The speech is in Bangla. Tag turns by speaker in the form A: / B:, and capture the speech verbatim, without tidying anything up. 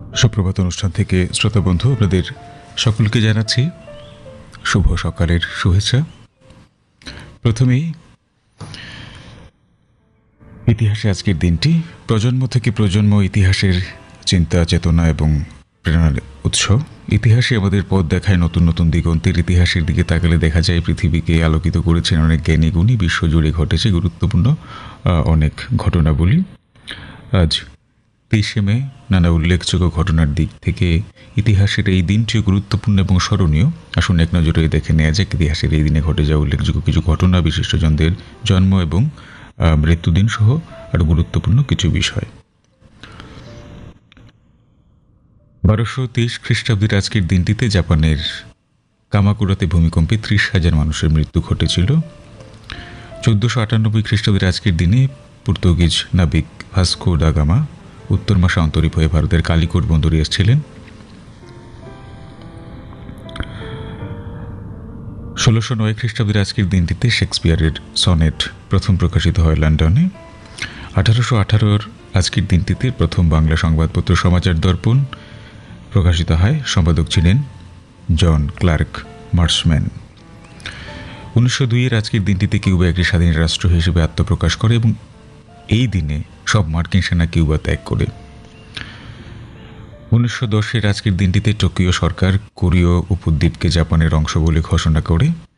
A: সুপ্রভাত অনুষ্ঠান থেকে শ্রোতা বন্ধু আপনাদের সকলকে জানাচ্ছি শুভ সকালের শুভেচ্ছা। প্রথমেই ইতিহাসে আজকের দিনটি প্রজন্ম থেকে প্রজন্ম ইতিহাসের চিন্তা চেতনা এবং প্রেরণার উৎস। ইতিহাসে আমাদের পথ দেখায় নতুন নতুন দিগন্তের। ইতিহাসের দিকে তাকালে দেখা যায় পৃথিবীকে আলোকিত করেছেন অনেক জ্ঞানী গুণী। বিশ্বজুড়ে ঘটেছে গুরুত্বপূর্ণ অনেক ঘটনাবলী। আজ তেইশে মে নানা উল্লেখযোগ্য ঘটনার দিক থেকে ইতিহাসের এই দিনটিও গুরুত্বপূর্ণ এবং স্মরণীয়। আসুন এক নজরে দেখে নেওয়া যাক ইতিহাসের এই দিনে ঘটে যাওয়া উল্লেখযোগ্য কিছু ঘটনা, বিশিষ্টজনদের জন্ম এবং মৃত্যুদিন সহ আরও গুরুত্বপূর্ণ কিছু বিষয়। বারোশো তেইশ খ্রিস্টাব্দের আজকের দিনটিতে জাপানের কামাকুরাতে ভূমিকম্পে ত্রিশ হাজার মানুষের মৃত্যু ঘটেছিল। চোদ্দশো আটানব্বই খ্রিস্টাব্দের আজকের দিনে পর্তুগিজ নাবিক ভাস্কো দা গামা উত্তর মাসে অন্তরীপ হয়ে ভারতের কালিকট বন্দরে এসেছিলেন। ষোলোশো নয় খ্রিস্টাব্দের আজকের দিনটিতে শেক্সপিয়ারের সনেট প্রথম প্রকাশিত হয় লন্ডনে। আঠারোশো আঠারোর আজকের দিনটিতে প্রথম বাংলা সংবাদপত্র সমাচার দর্পণ প্রকাশিত হয়। সম্পাদক ছিলেন জন ক্লার্ক মার্শম্যান। উনিশশো দুইয়ের আজকের দিনটিতে কিউবা একটি স্বাধীন রাষ্ট্র হিসেবে আত্মপ্রকাশ করে এবং এই দিনে সব মার্কিন সেনা কিউবা ত্যাগ করে। উনিশশো দশের আজকের দিনটিতে টোকিও সরকার কোরীয় উপদ্বীপকে জাপানের অংশ বলে ঘোষণা করে।